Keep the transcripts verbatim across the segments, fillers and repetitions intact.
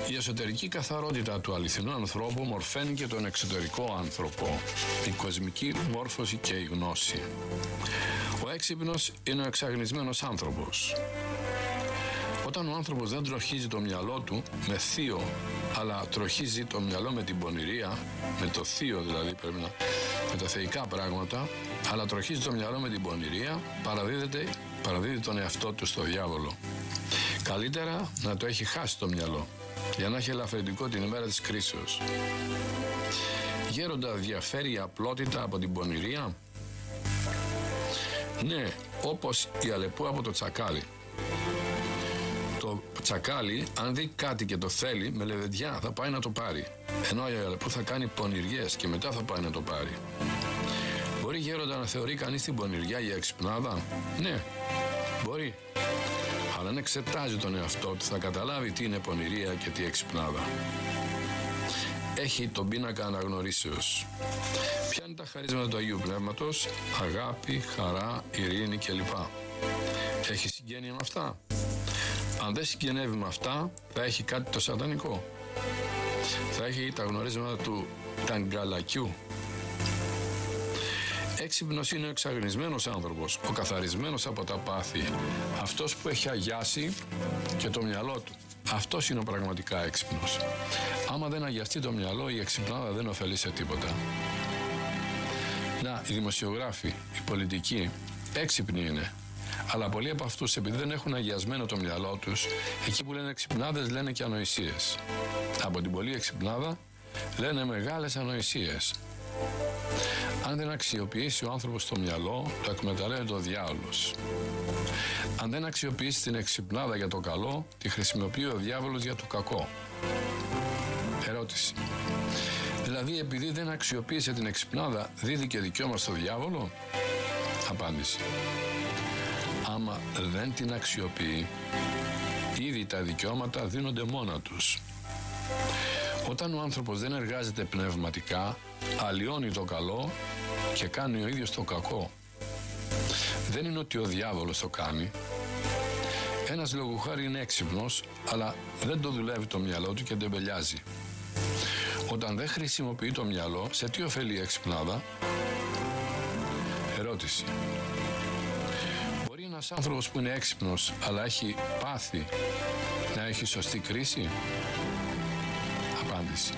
Η εσωτερική καθαρότητα του αληθινού ανθρώπου μορφαίνει και τον εξωτερικό άνθρωπο, η κοσμική μόρφωση και η γνώση. Ο έξυπνος είναι ο εξαγνισμένος άνθρωπος. Όταν ο άνθρωπος δεν τροχίζει το μυαλό του με θείο, αλλά τροχίζει το μυαλό με την πονηρία, με το θείο δηλαδή πρέπει να, με τα θεϊκά πράγματα, αλλά τροχίζει το μυαλό με την πονηρία, παραδίδεται, παραδίδει τον εαυτό του στο διάβολο. Καλύτερα να το έχει χάσει το μυαλό, για να έχει ελαφρυντικό την ημέρα της κρίσεως. Γέροντα, διαφέρει η απλότητα από την πονηρία? Ναι, όπως η αλεπού από το τσακάλι. Το τσακάλι, αν δει κάτι και το θέλει, με λεβεντιά θα πάει να το πάρει. Ενώ η αλεπού θα κάνει πονηριές και μετά θα πάει να το πάρει. Μπορεί, γέροντα, να θεωρεί κανείς την πονηριά για εξυπνάδα? Ναι, μπορεί. Αλλά αν εξετάζει τον εαυτό του θα καταλάβει τι είναι πονηρία και τι εξυπνάδα. Έχει τον πίνακα αναγνωρίσεως. Ποια είναι τα χαρίσματα του Αγίου Πνεύματος? Αγάπη, χαρά, ειρήνη κλπ. Έχει συγγένεια με αυτά? Αν δεν συγγενεύει με αυτά, θα έχει κάτι το σατανικό. Θα έχει τα γνωρίσματα του ταγκαλακιού. Έξυπνος είναι ο εξαγνισμένος άνθρωπος, ο καθαρισμένος από τα πάθη, αυτός που έχει αγιάσει και το μυαλό του. Αυτός είναι ο πραγματικά έξυπνος. Άμα δεν αγιαστεί το μυαλό, η εξυπνάδα δεν ωφελεί σε τίποτα. Να, οι δημοσιογράφοι, οι πολιτικοί, έξυπνοι είναι. Αλλά πολλοί από αυτούς, επειδή δεν έχουν αγιασμένο το μυαλό τους, εκεί που λένε εξυπνάδες λένε και ανοησίες. Από την πολλή εξυπνάδα λένε μεγάλες ανοησίες. Αν δεν αξιοποιήσει ο άνθρωπος το μυαλό, το εκμεταλλεύεται ο διάολος. Αν δεν αξιοποιήσει την εξυπνάδα για το καλό, τη χρησιμοποιεί ο διάβολος για το κακό. Ερώτηση. Δηλαδή, επειδή δεν αξιοποίησε την εξυπνάδα, δίδει δικαίωμα στο διάβολο? Απάντηση. Άμα δεν την αξιοποιεί, ήδη τα δικαιώματα δίνονται μόνα τους. Όταν ο άνθρωπος δεν εργάζεται πνευματικά, αλλοιώνει το καλό και κάνει ο ίδιος το κακό. Δεν είναι ότι ο διάβολος το κάνει. Ένας λόγου χάρη είναι έξυπνος, αλλά δεν το δουλεύει το μυαλό του και ντεμπελιάζει. Όταν δεν χρησιμοποιεί το μυαλό, σε τι ωφελεί η εξυπνάδα? Ερώτηση. Μπορεί ένας άνθρωπος που είναι έξυπνος, αλλά έχει πάθη, να έχει σωστή κρίση? Απάντηση.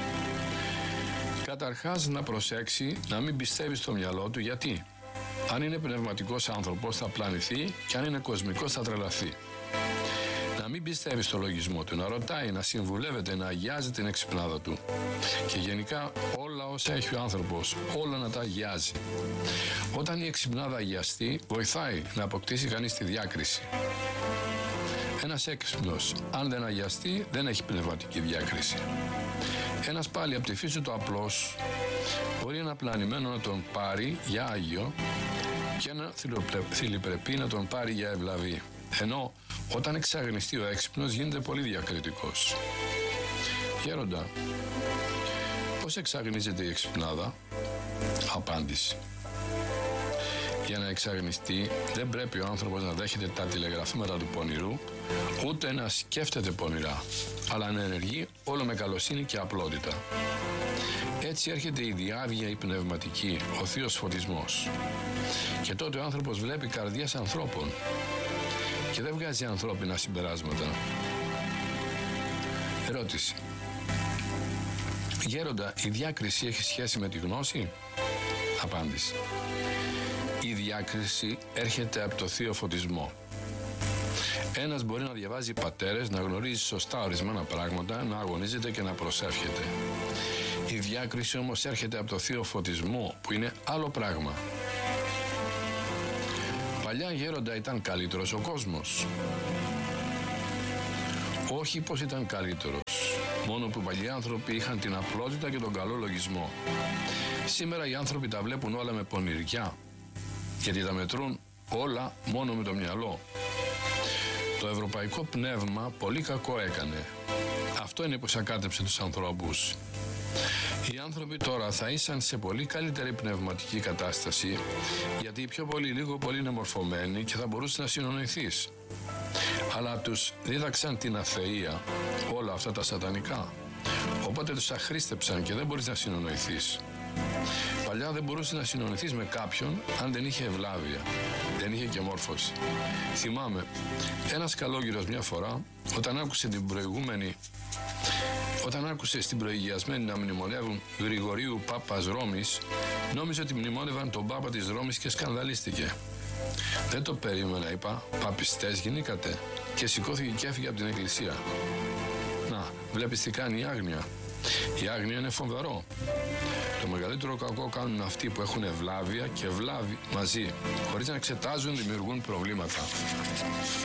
Καταρχάς να προσέξει να μην πιστεύει στο μυαλό του, γιατί αν είναι πνευματικός άνθρωπος θα πλανηθεί και αν είναι κοσμικός θα τρελαθεί. Να μην πιστεύει στο λογισμό του, να ρωτάει, να συμβουλεύεται, να αγιάζει την εξυπνάδα του. Και γενικά όλα όσα έχει ο άνθρωπος, όλα να τα αγιάζει. Όταν η εξυπνάδα αγιαστεί, βοηθάει να αποκτήσει κανείς τη διάκριση. Ένας έξυπνος, αν δεν αγιαστεί, δεν έχει πνευματική διάκριση. Ένας πάλι από τη φύση του απλός, μπορεί ένα πλανημένο να τον πάρει για άγιο και ένα θηλυπρεπή να τον πάρει για ευλαβή. Ενώ όταν εξαγνιστεί ο έξυπνος γίνεται πολύ διακριτικός. Γέροντα, πώς εξαγνίζεται η εξυπνάδα? Απάντηση. Για να εξαγνιστεί δεν πρέπει ο άνθρωπος να δέχεται τα τηλεγραφήματα του πονηρού, ούτε να σκέφτεται πονηρά, αλλά να ενεργεί όλο με καλοσύνη και απλότητα. Έτσι έρχεται η διάβγεια η πνευματική, ο θείος φωτισμός. Και τότε ο άνθρωπος βλέπει καρδιές ανθρώπων και δεν βγάζει ανθρώπινα συμπεράσματα. Ερώτηση. Γέροντα, η διάκριση έχει σχέση με τη γνώση? Απάντηση. Η διάκριση έρχεται από το θείο φωτισμό. Ένας μπορεί να διαβάζει πατέρες, να γνωρίζει σωστά ορισμένα πράγματα, να αγωνίζεται και να προσεύχεται. Η διάκριση όμως έρχεται από το θείο φωτισμό, που είναι άλλο πράγμα. Παλιά, γέροντα, ήταν καλύτερος ο κόσμος? Όχι πως ήταν καλύτερος, μόνο που οι παλιοί άνθρωποι είχαν την απλότητα και τον καλό λογισμό. Σήμερα οι άνθρωποι τα βλέπουν όλα με πονηριά, γιατί τα μετρούν όλα μόνο με το μυαλό. Το ευρωπαϊκό πνεύμα πολύ κακό έκανε. Αυτό είναι που σακάτεψε τους ανθρώπους. Οι άνθρωποι τώρα θα ήσαν σε πολύ καλύτερη πνευματική κατάσταση, γιατί πιο πολύ, λίγο πολύ είναι μορφωμένοι και θα μπορούσε να συνονοηθείς. Αλλά τους δίδαξαν την αθεία, όλα αυτά τα σατανικά. Οπότε τους αχρίστεψαν και δεν μπορείς να συνονοηθείς. Παλιά δεν μπορούσε να συνονοηθείς με κάποιον αν δεν είχε ευλάβεια, δεν είχε και μόρφωση. Θυμάμαι, ένας καλόγυρος μια φορά, όταν άκουσε την προηγούμενη Όταν άκουσε στην προηγιασμένη να μνημονεύουν Γρηγορίου Πάπας Ρώμης, νόμιζε ότι μνημόνευαν τον Πάπα της Ρώμης και σκανδαλίστηκε. Δεν το περίμενα, είπα, παπιστές γινήκατε, και σηκώθηκε και έφυγε από την εκκλησία. Να, βλέπεις τι κάνει η άγνοια. Η άγνοια είναι φοβερό. Το μεγαλύτερο κακό κάνουν αυτοί που έχουν ευλάβεια και βλάβη μαζί, χωρίς να εξετάζουν, δημιουργούν προβλήματα.